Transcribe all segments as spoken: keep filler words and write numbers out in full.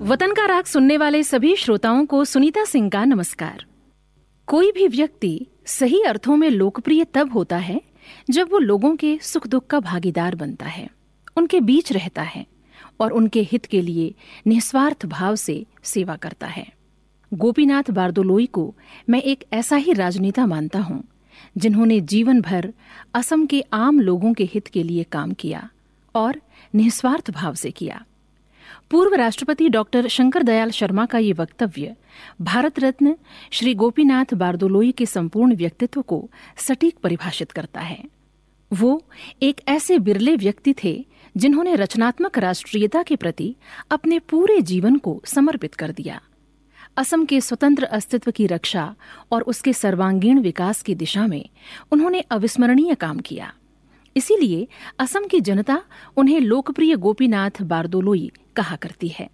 वतन का राग सुनने वाले सभी श्रोताओं को सुनीता सिंह का नमस्कार। कोई भी व्यक्ति सही अर्थों में लोकप्रिय तब होता है जब वो लोगों के सुख दुख का भागीदार बनता है, उनके बीच रहता है और उनके हित के लिए निस्वार्थ भाव से सेवा करता है। गोपीनाथ बारदोलोई को मैं एक ऐसा ही राजनेता मानता हूँ जिन्होंने जीवन भर असम के आम लोगों के हित के लिए काम किया और निस्वार्थ भाव से किया। पूर्व राष्ट्रपति डॉक्टर शंकर दयाल शर्मा का ये वक्तव्य भारत रत्न श्री गोपीनाथ बारदोलोई के संपूर्ण व्यक्तित्व को सटीक परिभाषित करता है। वो एक ऐसे बिरले व्यक्ति थे जिन्होंने रचनात्मक राष्ट्रीयता के प्रति अपने पूरे जीवन को समर्पित कर दिया। असम के स्वतंत्र अस्तित्व की रक्षा और उसके सर्वांगीण विकास की दिशा में उन्होंने अविस्मरणीय काम किया। इसीलिए असम की जनता उन्हें लोकप्रिय गोपीनाथ बारदोलोई कहा करती है।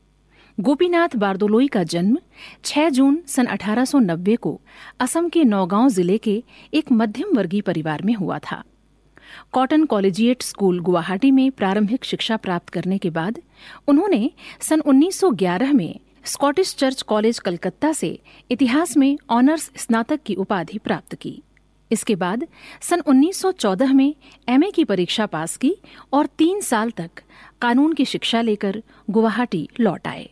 गोपीनाथ बारदोलोई का जन्म छह जून सन अठारह सौ नब्बे को असम के नौगांव जिले के एक मध्यम वर्गीय परिवार में हुआ था। कॉटन कॉलेजिएट स्कूल गुवाहाटी में प्रारंभिक शिक्षा प्राप्त करने के बाद उन्होंने सन उन्नीस सौ ग्यारह में स्कॉटिश चर्च कॉलेज कलकत्ता से इतिहास में ऑनर्स स्नातक की उपाधि प्राप्त की। इसके बाद सन उन्नीस सौ चौदह में एमए की परीक्षा पास की और तीन साल तक कानून की शिक्षा लेकर गुवाहाटी लौट आए।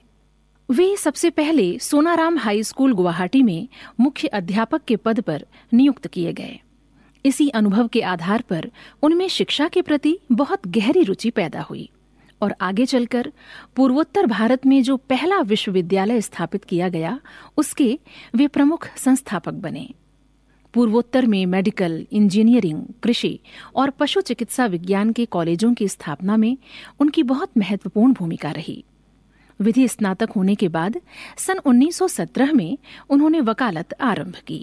वे सबसे पहले सोनाराम हाई स्कूल गुवाहाटी में मुख्य अध्यापक के पद पर नियुक्त किए गए। इसी अनुभव के आधार पर उनमें शिक्षा के प्रति बहुत गहरी रुचि पैदा हुई और आगे चलकर पूर्वोत्तर भारत में जो पहला विश्वविद्यालय स्थापित किया गया उसके वे प्रमुख संस्थापक बने। पूर्वोत्तर में मेडिकल, इंजीनियरिंग, कृषि और पशु चिकित्सा विज्ञान के कॉलेजों की स्थापना में उनकी बहुत महत्वपूर्ण भूमिका रही। विधि स्नातक होने के बाद सन उन्नीस सौ सत्रह में उन्होंने वकालत आरंभ की।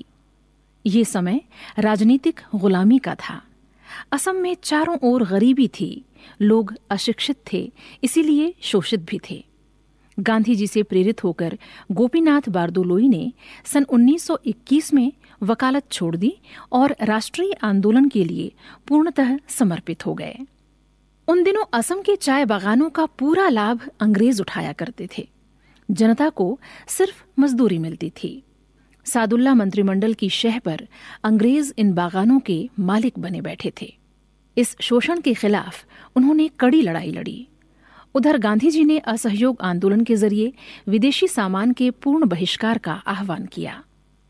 ये समय राजनीतिक गुलामी का था। असम में चारों ओर गरीबी थी, लोग अशिक्षित थे, इसीलिए शोषित भी थे। गांधी जी से प्रेरित होकर गोपीनाथ बारदोलोई ने सन उन्नीस सौ इक्कीस में वकालत छोड़ दी और राष्ट्रीय आंदोलन के लिए पूर्णतः समर्पित हो गए। उन दिनों असम के चाय बागानों का पूरा लाभ अंग्रेज उठाया करते थे। जनता को सिर्फ मजदूरी मिलती थी। सादुल्ला मंत्रिमंडल की शह पर अंग्रेज इन बागानों के मालिक बने बैठे थे। इस शोषण के खिलाफ उन्होंने कड़ी लड़ाई लड़ी। उधर गांधी जी ने असहयोग आंदोलन के जरिए विदेशी सामान के पूर्ण बहिष्कार का आह्वान किया।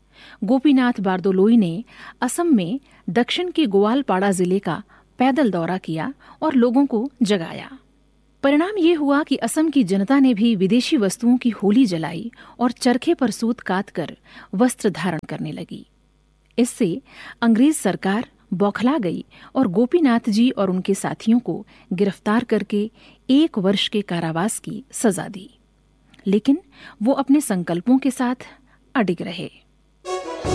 गोपीनाथ बारदोलोई ने असम में दक्षिण के ग्वालपाड़ा जिले का पैदल दौरा किया और लोगों को जगाया। परिणाम ये हुआ कि असम की जनता ने भी विदेशी वस्तुओं की होली जलाई और चरखे पर सूत काट कर वस्त्र धारण करने लगी। इससे अंग्रेज सरकार बौखला गई और गोपीनाथ जी और उनके साथियों को गिरफ्तार करके एक वर्ष के कारावास की सजा दी। लेकिन वो अपने संकल्पों के साथ अडिग रहे।